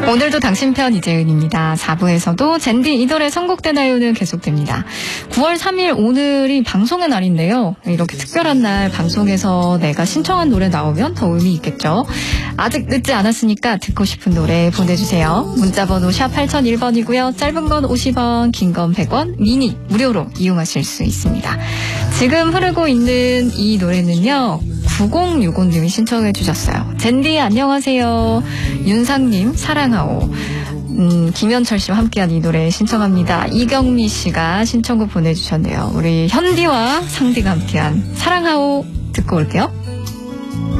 오늘도 당신 편 이재은입니다. 4부에서도 젠디 이 노래 선곡되나요는 계속됩니다. 9월 3일 오늘이 방송의 날인데요. 이렇게 특별한 날 방송에서 내가 신청한 노래 나오면 더 의미 있겠죠. 아직 늦지 않았으니까 듣고 싶은 노래 보내주세요. 문자번호 샵 8001번이고요. 짧은 건 50원, 긴 건 100원, 미니 무료로 이용하실 수 있습니다. 지금 흐르고 있는 이 노래는요. 9065님이 신청해 주셨어요. 젠디 안녕하세요. 윤상님 사랑하오. 김현철 씨와 함께한 이 노래 신청합니다. 이경미 씨가 신청곡 보내주셨네요. 우리 현디와 상디가 함께한 사랑하오 듣고 올게요.